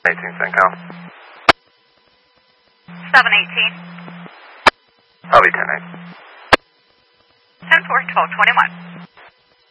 18 CENTCOM. 718. I'll be 10-8. 10-4, 1221.